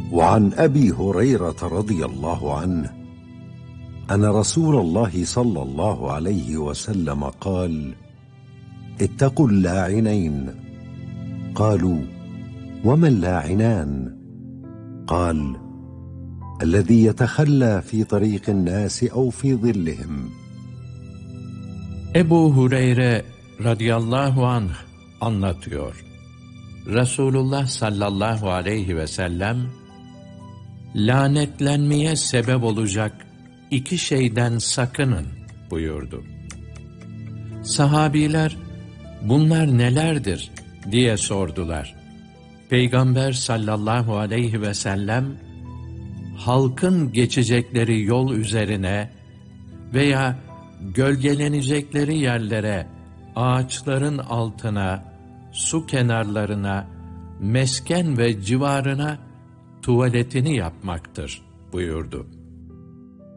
وعن أبي هريرة رضي الله عنه أن رسول الله صلى الله عليه وسلم قال: اتقوا اللاعنين. قالوا: وما اللاعنان؟ قال: الذي يتخلى في طريق الناس أو في ظلهم. Ebu Hureyre radıyallahu anh anlatıyor. Resulullah sallallahu aleyhi ve sellem, lanetlenmeye sebep olacak iki şeyden sakının buyurdu. Sahabiler, bunlar nelerdir diye sordular. Peygamber sallallahu aleyhi ve sellem, halkın geçecekleri yol üzerine veya gölgelenecekleri yerlere, ağaçların altına, su kenarlarına, mesken ve civarına tuvaletini yapmaktır buyurdu.